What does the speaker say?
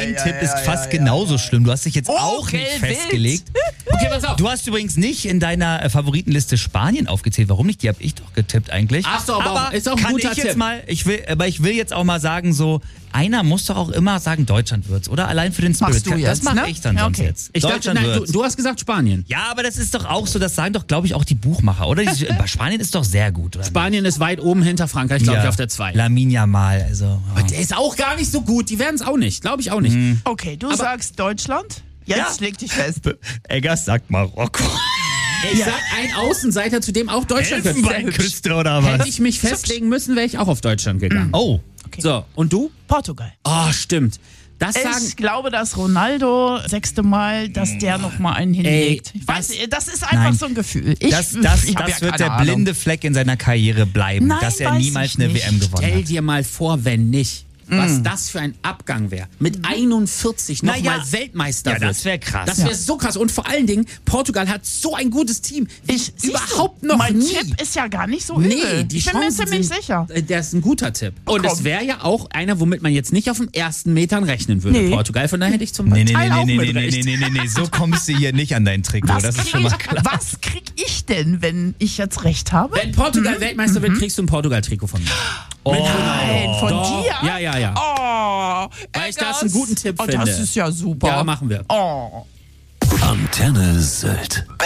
Mein Tipp ist fast genauso schlimm. Du hast dich jetzt auch nicht wild. festgelegt. Okay, pass auf. Du hast übrigens nicht in deiner Favoritenliste Spanien aufgezählt. Warum nicht? Die habe ich doch getippt eigentlich. Ach so, aber ist auch ein kann guter ich jetzt Tipp. mal, ich will jetzt auch mal sagen, so, einer muss doch auch immer sagen, Deutschland wird's, oder? Allein für den Spirit. Machst du Das jetzt, mache ne? ich dann Ja, sonst okay. jetzt. Ich dachte, Deutschland nein, wird's. du hast gesagt Spanien. Ja, aber das ist doch auch so, das sagen doch, glaube ich, auch die Buchmacher, oder? Spanien ist doch sehr gut, oder? Spanien ist weit oben hinter Frankreich, glaube ich, auf der 2. Lamin Yamal, also. Aber der ist auch gar nicht so gut. Die werden es auch nicht. Glaube ich auch nicht. Okay, du sagst Deutschland. Jetzt leg dich fest. Eggers sagt Marokko. Ich sag ein Außenseiter, zu dem auch Deutschland gehört. Elfenbeinküste oder was? Hätte ich mich festlegen müssen, wäre ich auch auf Deutschland gegangen. Oh. So, und du? Portugal. Oh, stimmt. Das sagen. Ich glaube, dass Ronaldo 6. Mal, dass der noch mal einen hinlegt. Ich weiß, das ist einfach Nein. so ein Gefühl. Das ich hab ja wird keine der Ahnung. blinde Fleck in seiner Karriere bleiben, Nein, dass er weiß niemals ich eine nicht. WM gewonnen Stell hat. dir mal vor, wenn nicht. Was das für ein Abgang wäre. Mit 41 nochmal Naja. Weltmeister Ja, wird. das wäre krass. Das wäre so krass. Und vor allen Dingen, Portugal hat so ein gutes Team. Siehst Überhaupt du, noch mein nie. Tipp ist ja gar nicht so übel. die Ich bin mir Chancen ziemlich sind, sicher. Der ist ein guter Tipp. Und es wäre ja auch einer, womit man jetzt nicht auf den ersten Metern rechnen würde, Nee. Portugal. Von daher hätte ich zum Nee, Teil auch mit recht. nee, so kommst du hier nicht an dein Trikot. Das ist schon mal klar. Was krieg ich denn, wenn ich jetzt recht habe? Wenn Portugal Weltmeister wird, kriegst du ein Portugal-Trikot von mir. Nein, von Doch. dir? Ja. Oh, Weil ich Eggers. das einen guten Tipp Oh, finde. das ist ja super. Ja, machen wir. Oh. Antenne Sylt.